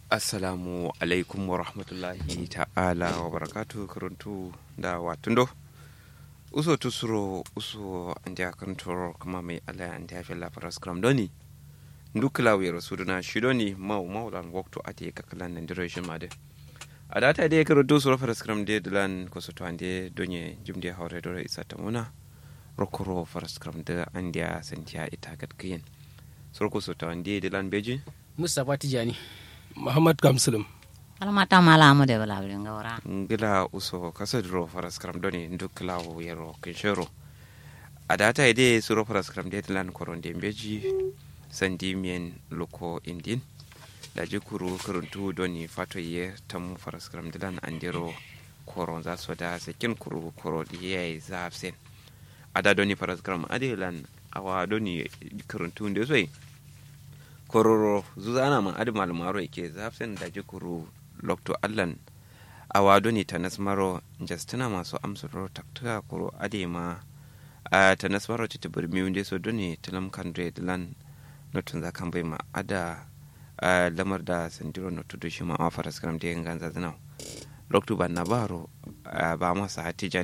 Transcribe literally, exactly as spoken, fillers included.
Assalamu alaikum wa rahmatullahi ta'ala wa barakatu karuntu da watundo uso tusuro uso andia kantor kama mai ala andia fella paras kram doni ndukla wi rasuduna shidoni mau maulan waktu ate kakalan ndiro shimade adata de karuntu suro paras kram de dulan ko soto ande donye jumde hawre dore isata muna rokoro paras kram de andia santia ita gatkiyen suro ko soto ande dulan beji Mustafa Tijani Muhammad Kamsulum almata malamu de bala nga wara ngila uso kasadro faras kram doni ndukla wo yero kinshero adata ide suro faras kram de lan koronde mbeji sandi mien loko indin da jikuru kuruntu doni fato ye tam faras kram de lan andero koron za so da sekin kuru koro ye zafsen ada doni faras kram ade lan awa doni kuruntu de soi kororo zuzana man adi malumaro ike zafsen da jikuru lokto allan awado ni tanas maro justina masu amsuro taktuka kuro adi ma a tanas maro titi burmi wunde so doni talam kandre lan notun za kan bai ma ada lamar da sandiro notu do shi ma a faras karam da yin ganza zanau lokto ban na baro ba masa hatija